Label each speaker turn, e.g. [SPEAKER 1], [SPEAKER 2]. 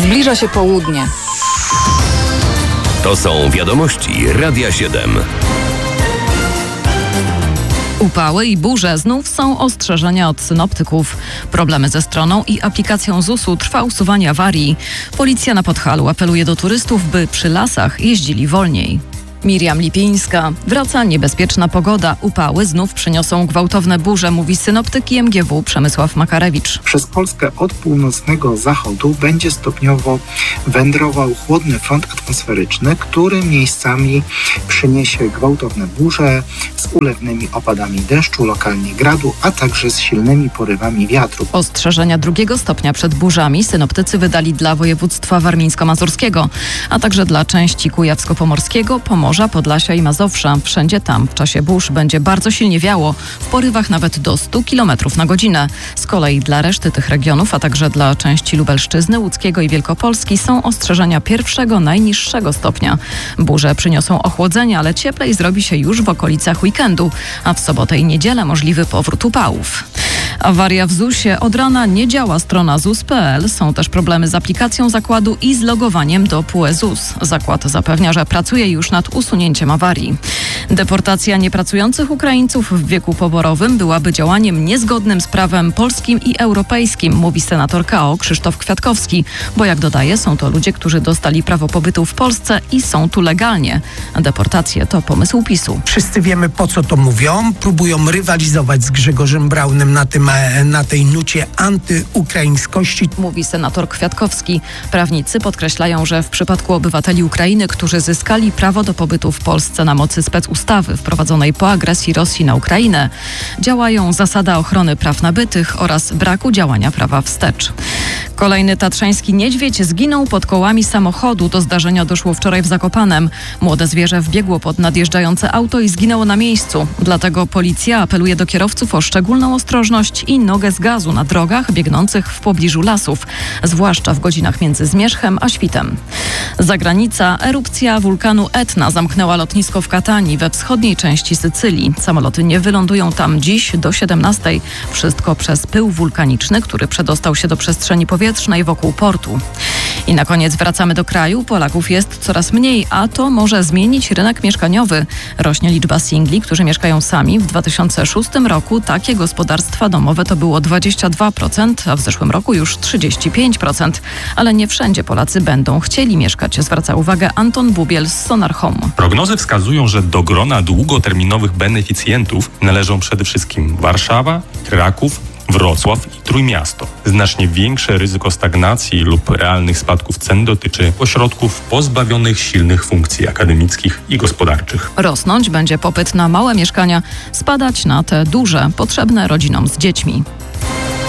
[SPEAKER 1] Zbliża się południe.
[SPEAKER 2] To są wiadomości Radia 7.
[SPEAKER 3] Upały i burze znów są ostrzeżenia od synoptyków. Problemy ze stroną i aplikacją ZUS-u, trwa usuwanie awarii. Policja na Podhalu apeluje do turystów, by przy lasach jeździli wolniej. Miriam Lipińska. Wraca niebezpieczna pogoda. Upały znów przyniosą gwałtowne burze, mówi synoptyk IMGW Przemysław Makarewicz.
[SPEAKER 4] Przez Polskę od północnego zachodu będzie stopniowo wędrował chłodny front atmosferyczny, który miejscami przyniesie gwałtowne burze z ulewnymi opadami deszczu, lokalnie gradu, a także z silnymi porywami wiatru.
[SPEAKER 3] Ostrzeżenia 2 stopnia przed burzami synoptycy wydali dla województwa warmińsko-mazurskiego, a także dla części kujawsko-pomorskiego, Pomorza, Podlasia i Mazowsza. Wszędzie tam w czasie burz będzie bardzo silnie wiało, w porywach nawet do 100 km na godzinę. Z kolei dla reszty tych regionów, a także dla części Lubelszczyzny, Łódzkiego i Wielkopolski są ostrzeżenia 1 najniższego stopnia. Burze przyniosą ochłodzenie, ale cieplej zrobi się już w okolicach weekendu, a w sobotę i niedzielę możliwy powrót upałów. Awaria w ZUS-ie. Od rana nie działa strona ZUS.pl. Są też problemy z aplikacją zakładu i z logowaniem do PUE ZUS. Zakład zapewnia, że pracuje już nad usunięciem awarii. Deportacja niepracujących Ukraińców w wieku poborowym byłaby działaniem niezgodnym z prawem polskim i europejskim, mówi senator KO Krzysztof Kwiatkowski, bo jak dodaje, są to ludzie, którzy dostali prawo pobytu w Polsce i są tu legalnie. Deportacje to pomysł PiS-u.
[SPEAKER 5] Wszyscy wiemy, po co to mówią. Próbują rywalizować z Grzegorzem Braunem na tej nucie antyukraińskości,
[SPEAKER 3] mówi senator Kwiatkowski. Prawnicy podkreślają, że w przypadku obywateli Ukrainy, którzy zyskali prawo do pobytu w Polsce na mocy specustawy wprowadzonej po agresji Rosji na Ukrainę, działają zasada ochrony praw nabytych oraz braku działania prawa wstecz. Kolejny tatrzański niedźwiedź zginął pod kołami samochodu. Do zdarzenia doszło wczoraj w Zakopanem. Młode zwierzę wbiegło pod nadjeżdżające auto i zginęło na miejscu. Dlatego policja apeluje do kierowców o szczególną ostrożność i nogę z gazu na drogach biegnących w pobliżu lasów, zwłaszcza w godzinach między zmierzchem a świtem. Zagranica. Erupcja wulkanu Etna zamknęła lotnisko w Katanii we wschodniej części Sycylii. Samoloty nie wylądują tam dziś do 17:00. Wszystko przez pył wulkaniczny, który przedostał się do przestrzeni powietrznej wokół portu. I na koniec wracamy do kraju. Polaków jest coraz mniej, a to może zmienić rynek mieszkaniowy. Rośnie liczba singli, którzy mieszkają sami. W 2006 roku takie gospodarstwa domowe to było 22%, a w zeszłym roku już 35%. Ale nie wszędzie Polacy będą chcieli mieszkać, zwraca uwagę Anton Bubiel z Sonar Home.
[SPEAKER 6] Prognozy wskazują, że do grona długoterminowych beneficjentów należą przede wszystkim Warszawa, Kraków, Wrocław i Trójmiasto. Znacznie większe ryzyko stagnacji lub realnych spadków cen dotyczy ośrodków pozbawionych silnych funkcji akademickich i gospodarczych.
[SPEAKER 3] Rosnąć będzie popyt na małe mieszkania, spadać na te duże, potrzebne rodzinom z dziećmi.